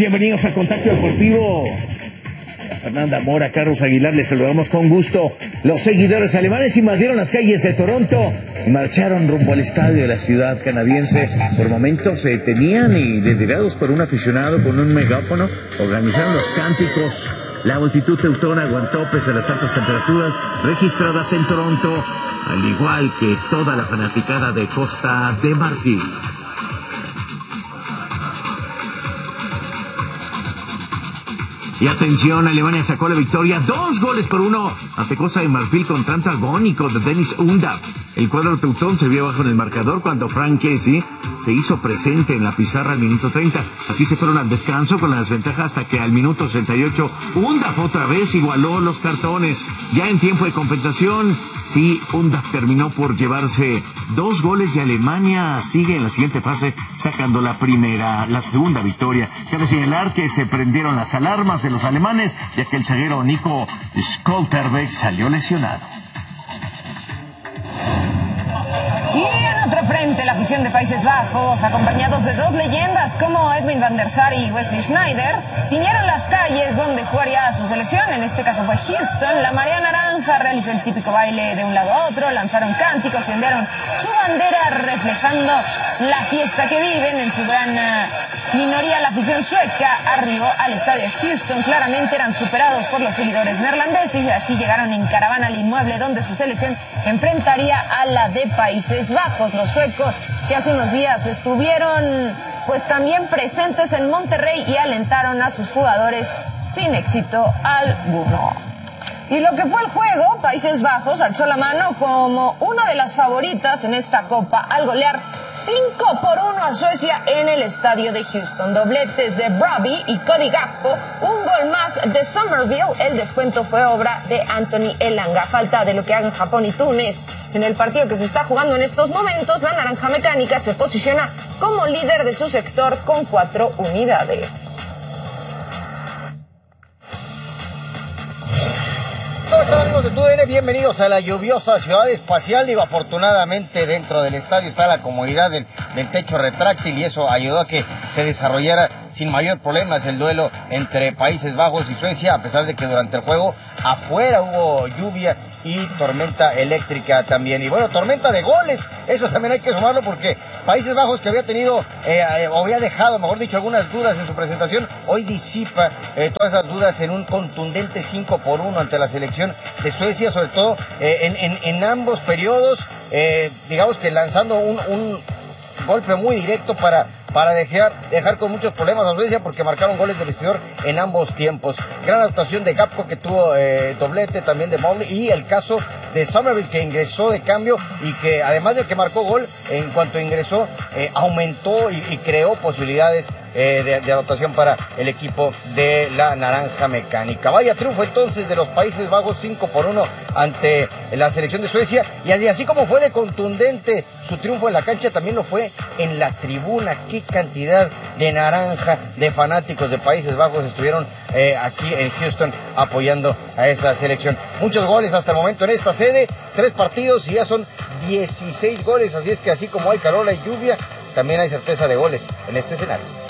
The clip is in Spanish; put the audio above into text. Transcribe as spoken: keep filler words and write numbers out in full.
Bienvenidos a Contacto Deportivo. Fernanda Mora, Carlos Aguilar, les saludamos con gusto. Los seguidores alemanes invadieron las calles de Toronto y marcharon rumbo al estadio de la ciudad canadiense. Por momentos se detenían y, liderados por un aficionado con un megáfono, organizaron los cánticos. La multitud teutona aguantó pese a las altas temperaturas registradas en Toronto, al igual que toda la fanaticada de Costa de Marfil. Y atención, Alemania sacó la victoria, dos goles por uno ante Costa de Marfil con tanto agónico de Dennis Undav. El cuadro teutón se vio bajo en el marcador cuando Frank Kessie se hizo presente en la pizarra al minuto treinta. Así se fueron al descanso con la desventaja hasta que al minuto sesenta y ocho Undav otra vez igualó los cartones. Ya en tiempo de compensación, sí, Undav terminó por llevarse dos goles y Alemania sigue en la siguiente fase sacando la primera, la segunda victoria. Cabe señalar que se prendieron las alarmas de los alemanes, ya que el zaguero Nico Schlotterbeck salió lesionado. Y en otro frente, la afición de Países Bajos, acompañados de dos leyendas como Edwin van der Sar y Wesley Sneijder, tiñeron las calles donde jugaría su selección, en este caso fue Houston. La marea naranja realizó el típico baile de un lado a otro, lanzaron cánticos, ondearon su bandera reflejando la fiesta que viven. En su gran uh, minoría, la afición sueca arribó al estadio de Houston. Claramente eran superados por los seguidores neerlandeses y así llegaron en caravana al inmueble donde su selección enfrentaría a la de Países Bajos. Los suecos, que hace unos días estuvieron pues también presentes en Monterrey y alentaron a sus jugadores sin éxito alguno. Y lo que fue el juego, Países Bajos alzó la mano como una de las favoritas en esta copa al golear cinco por uno a Suecia en el estadio de Houston. Dobletes de Brobbey y Cody Gakpo, un gol más de Somerville. El descuento fue obra de Anthony Elanga. Falta de lo que hagan Japón y Túnez en el partido que se está jugando en estos momentos, la Naranja Mecánica se posiciona como líder de su sector con cuatro unidades. ¿Cómo están, amigos de T U D N? Bienvenidos a la lluviosa ciudad espacial. Digo, afortunadamente dentro del estadio está la comodidad del, del techo retráctil y eso ayudó a que se desarrollara sin mayor problemas el duelo entre Países Bajos y Suecia, a pesar de que durante el juego afuera hubo lluvia y tormenta eléctrica también. Y bueno, tormenta de goles, eso también hay que sumarlo porque Países Bajos, que había tenido, eh, o había dejado, mejor dicho, algunas dudas en su presentación, hoy disipa eh, todas esas dudas en un contundente cinco por uno ante la selección de Suecia, sobre todo eh, en, en, en ambos periodos, eh, digamos que lanzando un, un golpe muy directo para... para dejar, dejar con muchos problemas a Suecia porque marcaron goles del exterior en ambos tiempos. Gran actuación de Gakpo, que tuvo eh, doblete, también de Mobley, y el caso de Somerville, que ingresó de cambio y que además de que marcó gol, en cuanto ingresó, eh, aumentó y, y creó posibilidades eh, de, de anotación para el equipo de la Naranja Mecánica. Vaya triunfo entonces de los Países Bajos, cinco por uno ante la selección de Suecia, y así, así como fue de contundente su triunfo en la cancha, también lo fue en la tribuna. Qué cantidad de naranja de fanáticos de Países Bajos estuvieron eh, aquí en Houston apoyando a esa selección. Muchos goles hasta el momento en esta sede, tres partidos y ya son dieciséis goles, así es que así como hay calor, hay lluvia, también hay certeza de goles en este escenario.